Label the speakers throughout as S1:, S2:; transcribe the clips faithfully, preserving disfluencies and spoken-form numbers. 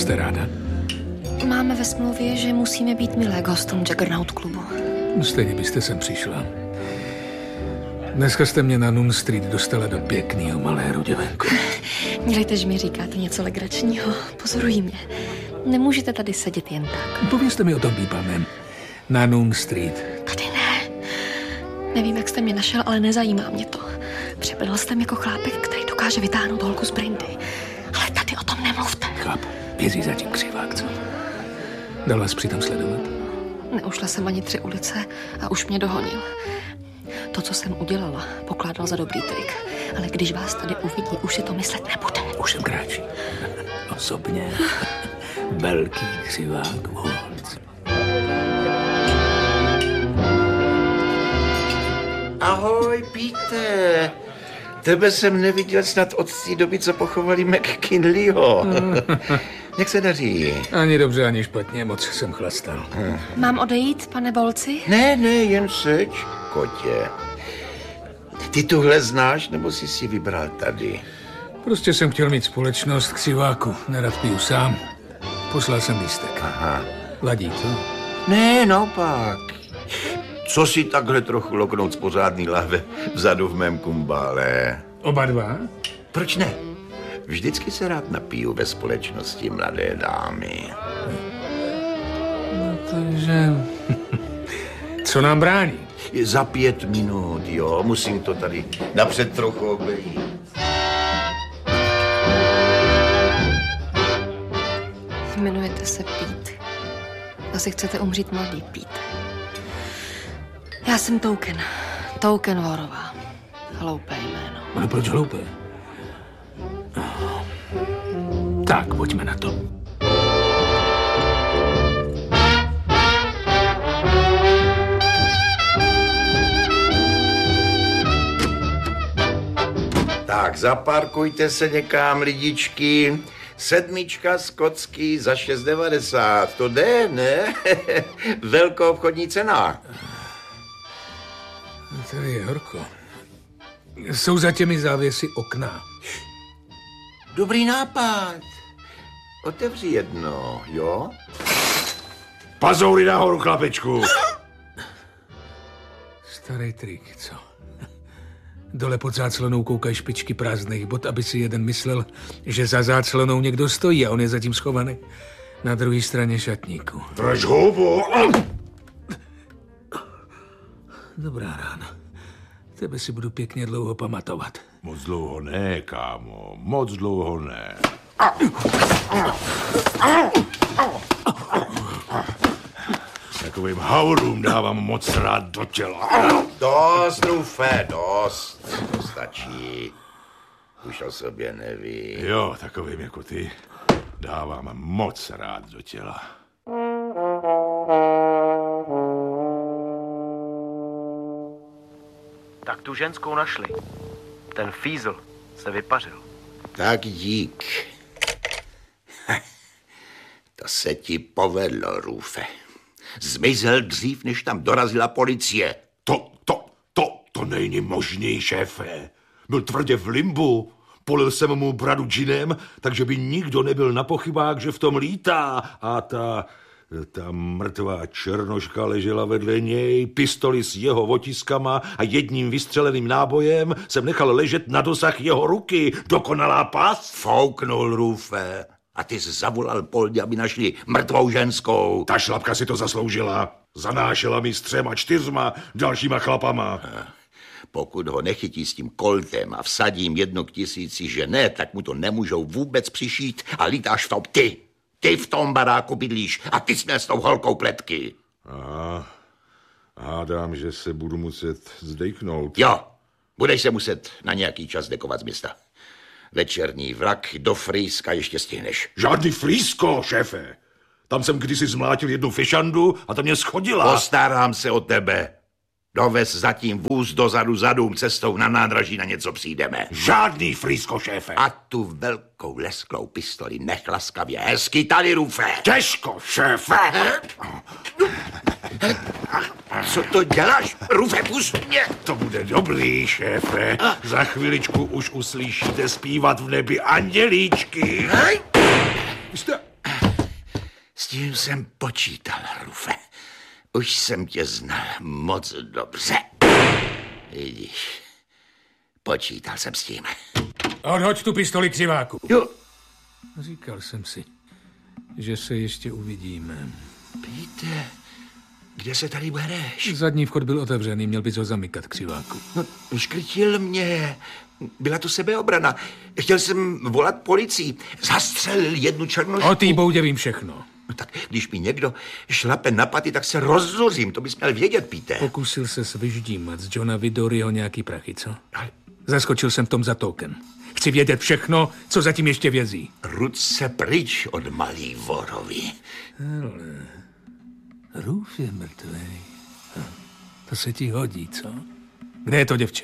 S1: jste ráda?
S2: Máme ve smlouvě, že musíme být milé k hostům Juggernaut klubu.
S1: Stejně byste sem přišla. Dneska jste mě na Noon Street dostala do pěknýho maléru, děvenku.
S2: Dělejte, že mi říkáte něco legračního. Pozorují mě. Nemůžete tady sedět jen tak.
S1: Povězte mi o tom výpalném. Na Noon Street.
S2: Tady ne. Nevím, jak jste mě našel, ale nezajímá mě to. Připadal jste mi jako chlápek, který dokáže vytáhnout holku z brindy. Ale tady o tom nemluvte.
S1: Chápu. Věří zatím křivák, co? Dal vás přitom sledovat?
S2: Neušla jsem ani tři ulice a už mě dohonil. To, co jsem udělala, pokládal za dobrý trik. Ale když vás tady uvidí, už si to myslet nebude.
S1: Už jsem kráčí. Osobně. Velký křivák Waltz.
S3: Ahoj, Pete. Tebe jsem neviděl snad od té doby, co pochovali McKinleyho. Jak se daří?
S1: Ani dobře, ani špatně, moc jsem chlastal.
S2: Mám odejít, pane Bolci?
S3: Ne, ne, jen seď, kotě. Ty tuhle znáš, nebo jsi si vybral tady?
S1: Prostě jsem chtěl mít společnost křiváku. Nerad piju sám. Poslal jsem lístek.
S3: Aha.
S1: Ladí to?
S3: Ne, naopak. Co si takhle trochu loknout z pořádný lahve vzadu v mém kumbále?
S1: Oba dva?
S3: Proč ne? Vždycky se rád napiju ve společnosti mladé dámy.
S1: No, takže... Co nám brání?
S3: Za pět minut, jo, musím to tady napřed trochu obejít.
S2: Jmenujete se Pete. Asi chcete umřít mladý, Pete. Já jsem Token. Token Warová. Hloupé jméno.
S1: Ale proč hloupé? Tak, pojďme na to.
S3: Tak, zaparkujte se někam, lidičky. Sedmička skotský za šest devadesát. To jde, ne? Velkou obchodní cena.
S1: Tady je horko. Jsou za těmi závěsy okna.
S3: Dobrý nápad. Otevři jedno, jo?
S4: Pazoury nahoru, chlapečku.
S1: Starý trik, co? Dole pod záclonou koukají špičky prázdných bot, aby si jeden myslel, že za záclonou někdo stojí a on je zatím schovaný na druhé straně šatníku.
S4: Drž hubu.
S1: Dobrá rána. Tebe si budu pěkně dlouho pamatovat.
S4: Moc dlouho ne, kámo. Moc dlouho ne. Takovým haurům dávám moc rád do těla.
S3: Dost, Rufe, dost. To stačí. Už o sobě neví.
S4: Jo, takovým jako ty dávám moc rád do těla.
S5: Tak tu ženskou našli. Ten fízl se vypařil.
S3: Tak dík. To se ti povedlo, Rufe. Zmizel dřív, než tam dorazila policie.
S4: To, to, to, to není možný, šéfe. Byl tvrdě v limbu. Polil jsem mu bradu džinem, takže by nikdo nebyl na pochybách, že v tom lítá. A ta, ta mrtvá černoška ležela vedle něj, pistoli s jeho otiskama a jedním vystřeleným nábojem jsem nechal ležet na dosah jeho ruky. Dokonalá pas.
S3: Fouknul, Rufe. A ty jsi zavolal Poldi, aby našli mrtvou ženskou.
S4: Ta šlapka si to zasloužila. Zanášela mi s třema, čtyřma dalšíma chlapama.
S3: Pokud ho nechytí s tím koltem a vsadím jedno k tisíci, že ne, tak mu to nemůžou vůbec přišít a lítáš v tom ty. Ty v tom baráku bydlíš a ty jsme s tou holkou pletky.
S4: Aha, hádám, že se budu muset zdejknout.
S3: Jo, budeš se muset na nějaký čas dekovat z města. Večerní vlak do Frýska ještě stihneš.
S4: Žádný Frýsko, šéfe. Tam jsem kdysi zmlátil jednu fišandu a ta mě schodila.
S3: Postarám se o tebe. Dovez zatím vůz dozadu za dům, cestou na nádraží na něco přijdeme.
S4: Žádný Frýsko, šéfe.
S3: A tu velkou lesklou pistoli nech laskavě hezky tady, Rufe.
S4: Těžko, šéfe.
S3: Co to děláš? Rufe, pust mě.
S4: To bude dobrý, šéfe. Za chviličku už uslyšíte zpívat v nebi andělíčky.
S3: Hej.
S4: Vy jste,
S3: tím jsem počítal, Rufe. Už jsem tě znal moc dobře. Vidíš, počítal jsem s tím.
S1: Odhoď tu pistoli, křiváku.
S3: Jo.
S1: Říkal jsem si, že se ještě uvidíme.
S3: Píte, kde se tady bereš?
S1: Zadní vchod byl otevřený, měl bys ho zamykat, křiváku.
S3: No, škrtil mě. Byla to sebeobrana. Chtěl jsem volat policii. Zastřelil jednu černošku.
S1: O té boudě vím všechno.
S3: No tak, když mi někdo šlape na paty, tak se rozzuřím. To bys měl vědět, Píte.
S1: Pokusil se vyždímat z Johna Vidoryho nějaký prachy, co?
S3: Ale
S1: Zaskočil jsem v tom za token. Chci vědět všechno, co zatím ještě vězí.
S3: ruce pryč od malý vorovi.
S1: Hele, Ruf je mrtvej. To se ti hodí, co? Kde je to děvče?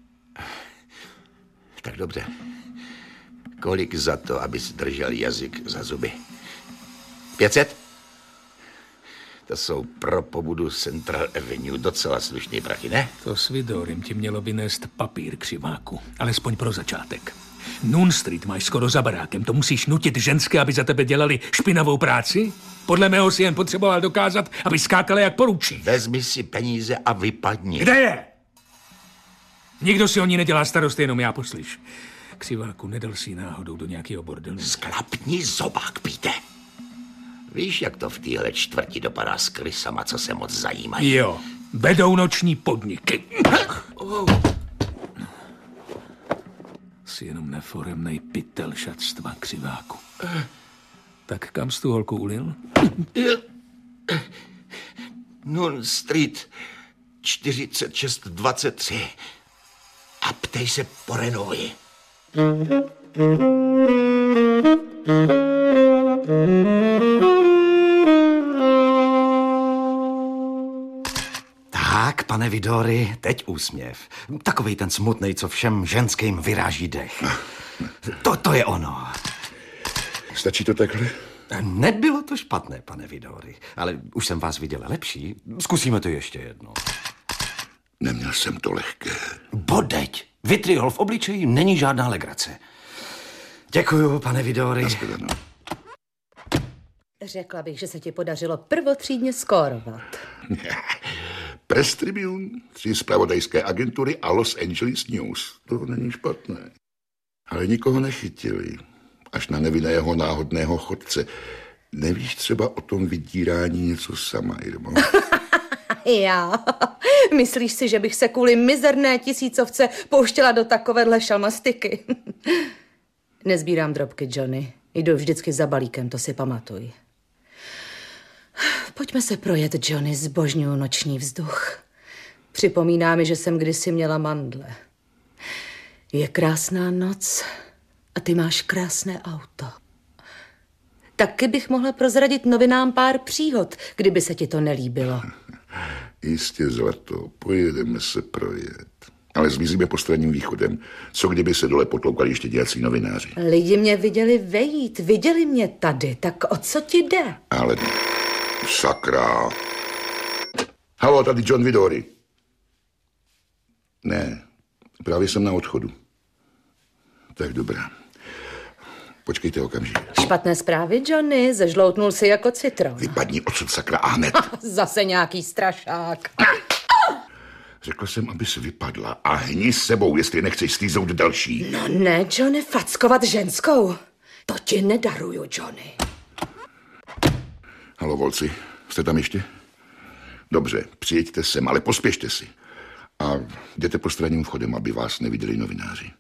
S3: Tak dobře. Kolik za to, abys držel jazyk za zuby? pět set? To jsou pro pobudu Central Avenue docela slušný prachy, ne?
S1: To s Vidorym ti mělo vynést papír, křiváku. Alespoň pro začátek. Noon Street máš skoro za barákem. To musíš nutit ženské, aby za tebe dělali špinavou práci? Podle mého si jen potřeboval dokázat, aby skákali jak poručí.
S3: Vezmi si peníze a vypadni.
S1: Kde je? Nikdo si o ní nedělá starost, jenom já, poslyš. Křiváku, nedal si náhodou do nějakého bordelu.
S3: Sklapni zobák, Píte. Víš, jak to v téhle čtvrti dopadá s krysama, co se moc zajímají?
S1: Jo, vedou noční podniky. Jsi jenom neforemnej pytel šatstva, křiváku. Tak kam jsi tu holku ulil?
S3: Noon Street čtyřicet šest dvacet tři. A ptej se po Renovi.
S6: Tak, pane Vidory, teď úsměv. Takovej ten smutnej, co všem ženským vyráží dech. To, to je ono.
S4: Stačí to takhle?
S6: Nebylo to špatné, pane Vidory, ale už jsem vás viděl lepší. Zkusíme to ještě jednou.
S4: Neměl jsem to lehké.
S6: Bodeď, vitriol v obličeji není žádná legrace. Děkuju, pane Vidory.
S4: Nashledanou.
S7: Řekla bych, že se ti podařilo prvotřídně skórovat.
S8: Press Tribune, tři zpravodajské agentury a Los Angeles News. To není špatné. Ale nikoho nechytili. Až na nevinného náhodného chodce. Nevíš třeba o tom vydírání něco sama, Irmo?
S7: Já? Myslíš si, že bych se kvůli mizerné tisícovce pouštěla do takovéhle šalmastiky? Nezbírám drobky, Johnny. Jdu vždycky za balíkem, to si pamatuj. Pojďme se projet, Johnny, zbožňuju noční vzduch. Připomíná mi, že jsem kdysi měla mandle. Je krásná noc a ty máš krásné auto. Taky bych mohla prozradit novinám pár příhod, kdyby se ti to nelíbilo.
S8: Jistě, zlato, pojedeme se projet. Ale zmizíme postranním východem. Co kdyby se dole potloukali ještě dělací novináři?
S7: Lidi mě viděli vejít, viděli mě tady, tak o co ti jde?
S8: Ale sakra. Halo, tady John Vidory. Ne, právě jsem na odchodu. Tak dobrá. Počkejte okamžik.
S7: Špatné zprávy, Johnny, zežloutnul si jako citron.
S8: Vypadni odsud, sakra, a hned.
S7: Zase nějaký strašák.
S8: Řekl jsem, aby se vypadla a hni s sebou, jestli nechceš stýzout další.
S7: No ne, Johnny, fackovat ženskou. To ti nedaruju, Johnny.
S8: Halo, volci, jste tam ještě? Dobře, přijeďte sem, ale pospěšte si. A jděte postranním vchodem, aby vás neviděli novináři.